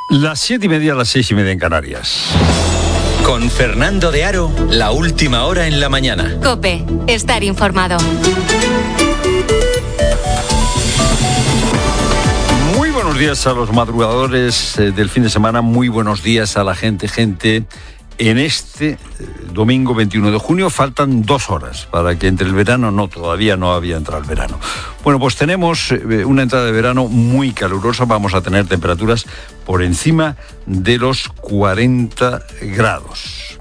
Las 7:30, las 6:30 en Canarias. Con Fernando de Aro, la última hora en la mañana. COPE, estar informado. Muy buenos días a los madrugadores del fin de semana, muy buenos días a la gente. En este domingo 21 de junio faltan 2 horas para que entre el verano. Todavía no había entrado el verano. Bueno, pues tenemos una entrada de verano muy calurosa. Vamos a tener temperaturas por encima de los 40 grados.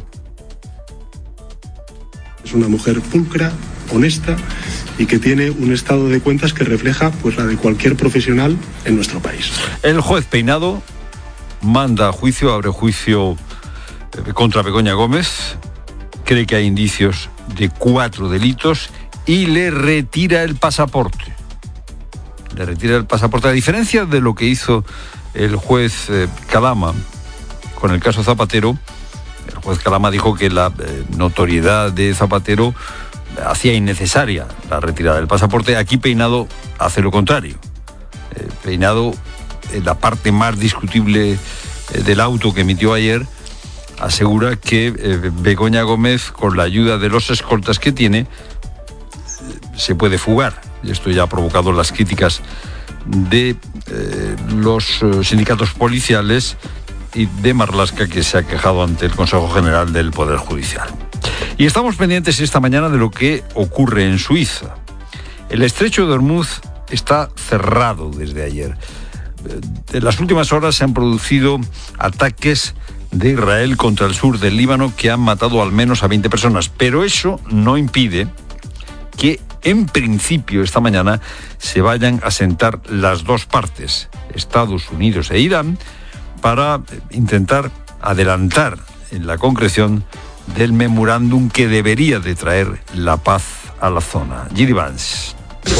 Es una mujer pulcra, honesta y que tiene un estado de cuentas que refleja pues la de cualquier profesional en nuestro país. El juez Peinado manda a juicio, abre juicio contra Begoña Gómez, cree que hay indicios de 4 delitos y le retira el pasaporte. A diferencia de lo que hizo el juez Calama con el caso Zapatero. El juez Calama dijo que la notoriedad de Zapatero hacía innecesaria la retirada del pasaporte. Aquí Peinado hace lo contrario. Peinado, en la parte más discutible del auto que emitió ayer, asegura que Begoña Gómez, con la ayuda de los escoltas que tiene, se puede fugar. Y esto ya ha provocado las críticas de los sindicatos policiales y de Marlaska, que se ha quejado ante el Consejo General del Poder Judicial. Y estamos pendientes esta mañana de lo que ocurre en Suiza. El estrecho de Hormuz está cerrado desde ayer. En las últimas horas se han producido ataques de Israel contra el sur del Líbano que han matado al menos a 20 personas. Pero eso no impide que, en principio, esta mañana se vayan a sentar las dos partes, Estados Unidos e Irán, para intentar adelantar en la concreción del memorándum que debería de traer la paz a la zona. Gidi Vance.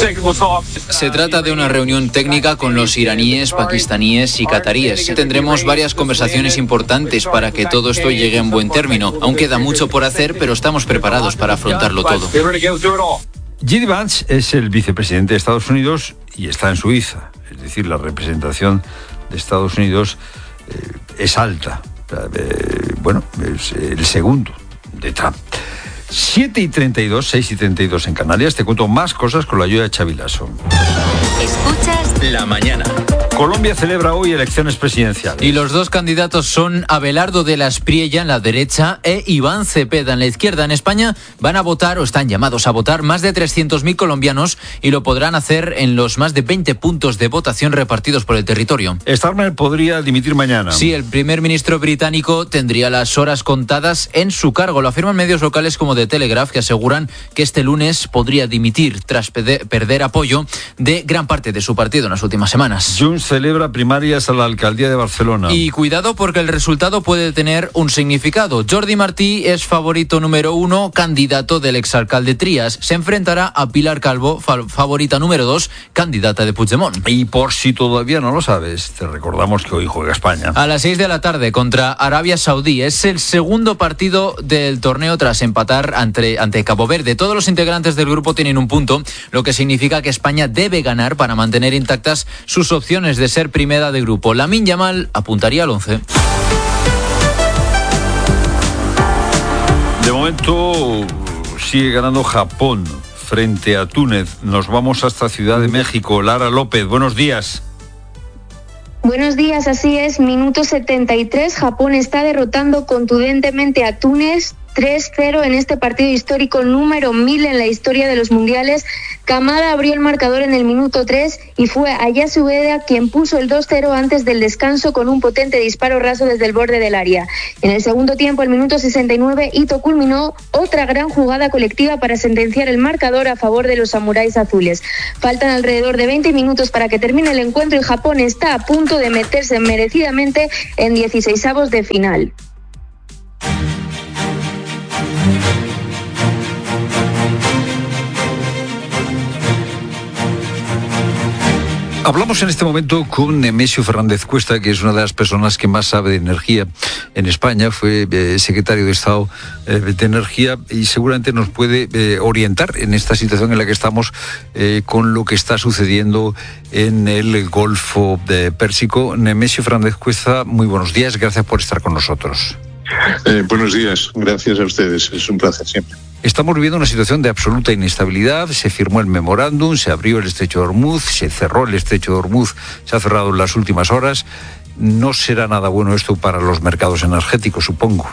Se trata de una reunión técnica con los iraníes, pakistaníes y cataríes. Tendremos varias conversaciones importantes para que todo esto llegue en buen término. Aún queda mucho por hacer, pero estamos preparados para afrontarlo todo. Gidi Vance es el vicepresidente de Estados Unidos y está en Suiza. Es decir, la representación de Estados Unidos es alta. Es el segundo de Trump. 7:32, 6:32 en Canarias. Te cuento más cosas con la ayuda de Xavi Lasso. Escuchas La mañana. Colombia celebra hoy elecciones presidenciales. Y los dos candidatos son Abelardo de la Espriella en la derecha e Iván Cepeda en la izquierda. En España van a votar, o están llamados a votar, más de 300.000 colombianos y lo podrán hacer en los más de 20 puntos de votación repartidos por el territorio. Starmer podría dimitir mañana. Sí, el primer ministro británico tendría las horas contadas en su cargo. Lo afirman medios locales como The Telegraph, que aseguran que este lunes podría dimitir tras perder apoyo de gran parte de su partido en las últimas semanas. Junts celebra primarias a la alcaldía de Barcelona. Y cuidado, porque el resultado puede tener un significado. Jordi Martí es favorito número 1, candidato del exalcalde Trías. Se enfrentará a Pilar Calvo, favorita número 2, candidata de Puigdemont. Y por si todavía no lo sabes, te recordamos que hoy juega España. A las 6 de la tarde contra Arabia Saudí. Es el segundo partido del torneo tras empatar ante Cabo Verde. Todos los integrantes del grupo tienen un punto, lo que significa que España debe ganar para mantener intactas sus opciones de ser primera de grupo. Lamine Yamal apuntaría al 11. De momento sigue ganando Japón frente a Túnez. Nos vamos hasta Ciudad de México. Lara López, buenos días. Buenos días, así es. Minuto 73. Japón está derrotando contundentemente a Túnez 3-0 en este partido histórico número 1000 en la historia de los mundiales. Kamada abrió el marcador en el minuto 3 y fue Ayasu Ueda quien puso el 2-0 antes del descanso con un potente disparo raso desde el borde del área. En el segundo tiempo, el minuto 69, Ito culminó otra gran jugada colectiva para sentenciar el marcador a favor de los samuráis azules. Faltan alrededor de 20 minutos para que termine el encuentro y Japón está a punto de meterse merecidamente en 16avos de final. Hablamos en este momento con Nemesio Fernández Cuesta, que es una de las personas que más sabe de energía en España. Fue secretario de Estado de Energía y seguramente nos puede orientar en esta situación en la que estamos con lo que está sucediendo en el Golfo Pérsico. Nemesio Fernández Cuesta, muy buenos días, gracias por estar con nosotros. Buenos días, gracias a ustedes, es un placer siempre. Estamos viviendo una situación de absoluta inestabilidad. Se firmó el memorándum, se abrió el estrecho de Hormuz, se cerró el estrecho de Hormuz, se ha cerrado en las últimas horas. No será nada bueno esto para los mercados energéticos, supongo.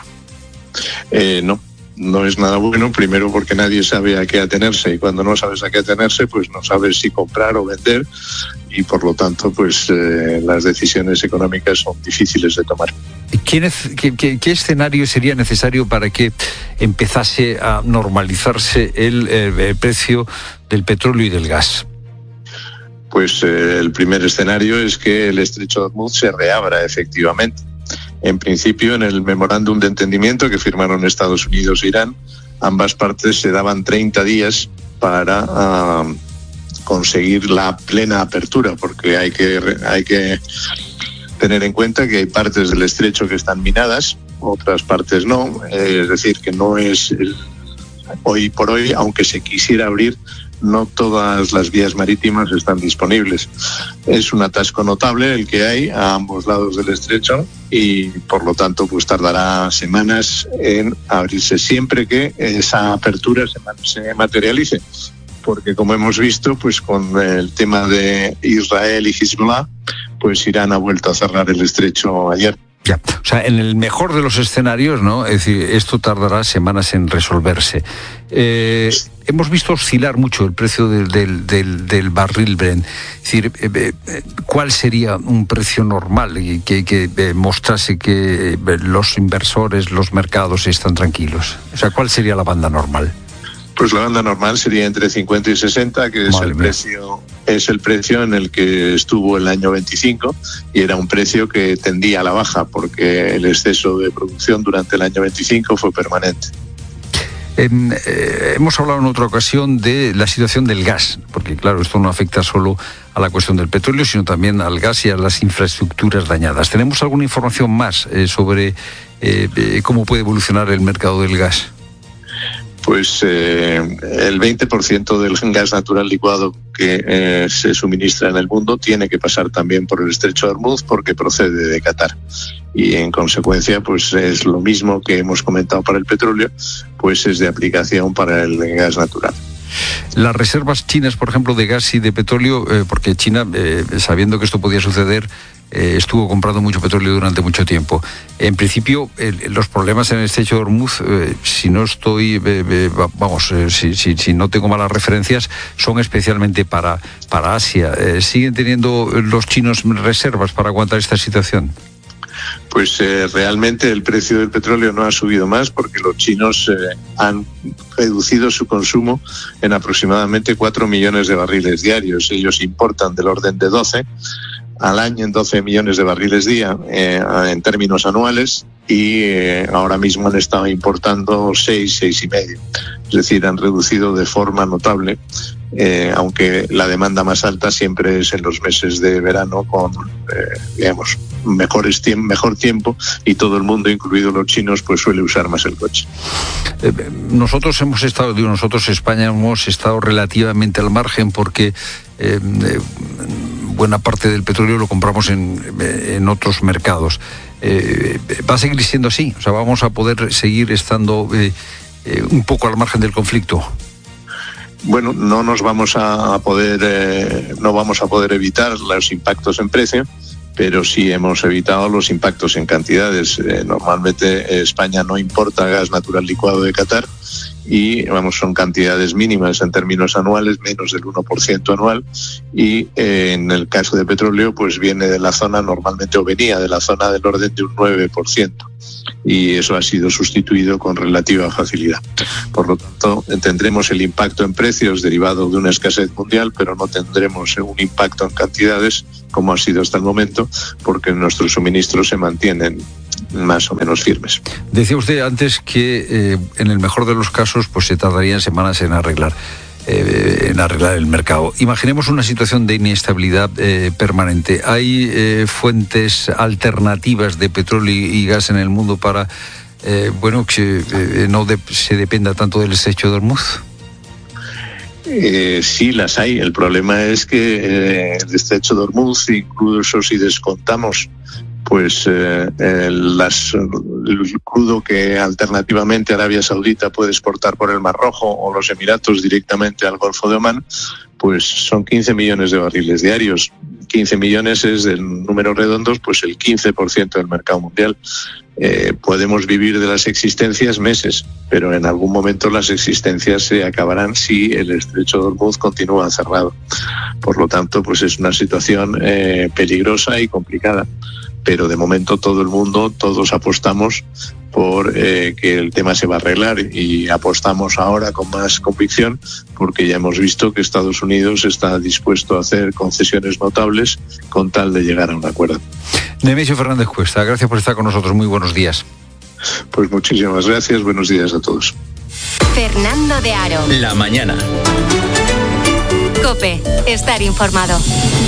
No es nada bueno, primero porque nadie sabe a qué atenerse, y cuando no sabes a qué atenerse, pues no sabes si comprar o vender, y por lo tanto pues las decisiones económicas son difíciles de tomar. ¿Qué escenario sería necesario para que empezase a normalizarse el precio del petróleo y del gas? Pues el primer escenario es que el estrecho de Hormuz se reabra efectivamente. En principio, en el memorándum de entendimiento que firmaron Estados Unidos e Irán, ambas partes se daban 30 días para conseguir la plena apertura, porque hay que tener en cuenta que hay partes del estrecho que están minadas, otras partes no, es decir, que no es hoy por hoy, aunque se quisiera abrir, no todas las vías marítimas están disponibles. Es un atasco notable el que hay a ambos lados del estrecho y por lo tanto pues tardará semanas en abrirse, siempre que esa apertura se materialice, porque como hemos visto pues con el tema de Israel y Hezbollah, pues Irán ha vuelto a cerrar el estrecho ayer. Ya, o sea, en el mejor de los escenarios, ¿no? Es decir, esto tardará semanas en resolverse. Hemos visto oscilar mucho el precio del barril Brent. Es decir, ¿cuál sería un precio normal que mostrase que los inversores, los mercados están tranquilos? O sea, ¿cuál sería la banda normal? Pues la banda normal sería entre 50 y 60, que es el precio en el que estuvo el año 25, y era un precio que tendía a la baja porque el exceso de producción durante el año 25 fue permanente. Hemos hablado en otra ocasión de la situación del gas, porque claro, esto no afecta solo a la cuestión del petróleo, sino también al gas y a las infraestructuras dañadas. ¿Tenemos alguna información más sobre cómo puede evolucionar el mercado del gas? Pues el 20% del gas natural licuado que se suministra en el mundo tiene que pasar también por el estrecho de Hormuz porque procede de Qatar. Y en consecuencia, pues es lo mismo que hemos comentado para el petróleo, pues es de aplicación para el gas natural. Las reservas chinas, por ejemplo, de gas y de petróleo, porque China, sabiendo que esto podía suceder, estuvo comprando mucho petróleo durante mucho tiempo. En principio, los problemas en el estrecho de Hormuz, si no estoy, si no tengo malas referencias, son especialmente para Asia. ¿Siguen teniendo los chinos reservas para aguantar esta situación? Pues realmente el precio del petróleo no ha subido más porque los chinos han reducido su consumo en aproximadamente 4 millones de barriles diarios. Ellos importan del orden de 12 al año, en 12 millones de barriles día en términos anuales, y ahora mismo han estado importando 6,5. Es decir, han reducido de forma notable, aunque la demanda más alta siempre es en los meses de verano con, mejor tiempo, y todo el mundo, incluidos los chinos, pues suele usar más el coche. Nosotros España hemos estado relativamente al margen porque buena parte del petróleo lo compramos en otros mercados. ¿Va a seguir siendo así? O sea, ¿vamos a poder seguir estando un poco al margen del conflicto? Bueno, no vamos a poder evitar los impactos en precio, pero sí hemos evitado los impactos en cantidades. Normalmente España no importa gas natural licuado de Qatar y son cantidades mínimas en términos anuales, menos del 1% anual, y en el caso de petróleo pues viene de la zona normalmente, o venía de la zona del orden de un 9%, y eso ha sido sustituido con relativa facilidad. Por lo tanto, tendremos el impacto en precios derivado de una escasez mundial, pero no tendremos un impacto en cantidades como ha sido hasta el momento, porque nuestros suministros se mantienen más o menos firmes. Decía usted antes que en el mejor de los casos pues se tardarían semanas en arreglar. en arreglar el mercado. Imaginemos una situación de inestabilidad permanente. ¿Hay fuentes alternativas de petróleo y gas en el mundo para que no se dependa tanto del estrecho de Hormuz? Sí, las hay. El problema es que el estrecho de Hormuz, incluso si descontamos pues el crudo que alternativamente Arabia Saudita puede exportar por el Mar Rojo o los Emiratos directamente al Golfo de Omán, pues son 15 millones de barriles diarios. 15 millones es, en números redondos, pues el 15% del mercado mundial. Podemos vivir de las existencias meses, pero en algún momento las existencias se acabarán si el estrecho de Hormuz continúa cerrado. Por lo tanto, pues es una situación peligrosa y complicada. Pero de momento todos apostamos por que el tema se va a arreglar, y apostamos ahora con más convicción porque ya hemos visto que Estados Unidos está dispuesto a hacer concesiones notables con tal de llegar a un acuerdo. Nemesio Fernández Cuesta, gracias por estar con nosotros. Muy buenos días. Pues muchísimas gracias. Buenos días a todos. Fernando de Aro. La mañana. COPE. Estar informado.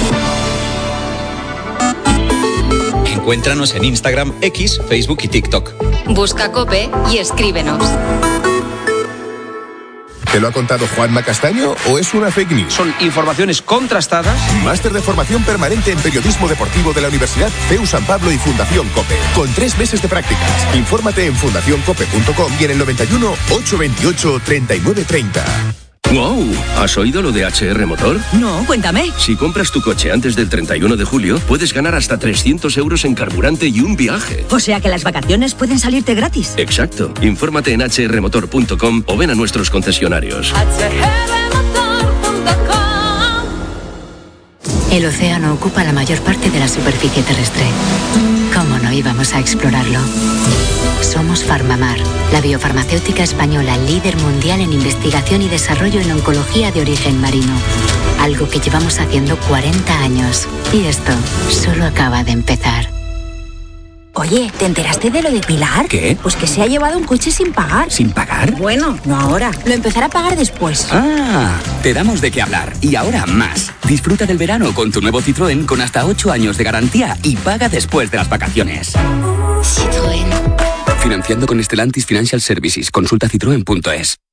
Encuéntranos en Instagram, X, Facebook y TikTok. Busca COPE y escríbenos. ¿Te lo ha contado Juanma Castaño o es una fake news? Son informaciones contrastadas. Máster de formación permanente en periodismo deportivo de la Universidad CEU San Pablo y Fundación COPE, con 3 meses de prácticas. Infórmate en fundacioncope.com y en el 91 828 3930. ¡Wow! ¿Has oído lo de HR Motor? No, cuéntame. Si compras tu coche antes del 31 de julio, puedes ganar hasta 300 euros en carburante y un viaje. O sea que las vacaciones pueden salirte gratis. Exacto. Infórmate en hrmotor.com o ven a nuestros concesionarios. El océano ocupa la mayor parte de la superficie terrestre. ¿Cómo no íbamos a explorarlo? Somos Farmamar, la biofarmacéutica española líder mundial en investigación y desarrollo en oncología de origen marino. Algo que llevamos haciendo 40 años. Y esto solo acaba de empezar. Oye, ¿te enteraste de lo de Pilar? ¿Qué? Pues que se ha llevado un coche sin pagar. ¿Sin pagar? Bueno, no ahora. Lo empezará a pagar después. Ah, te damos de qué hablar. Y ahora más. Disfruta del verano con tu nuevo Citroën con hasta 8 años de garantía y paga después de las vacaciones. Citroën. Financiando con Stellantis Financial Services. Consulta citroen.es.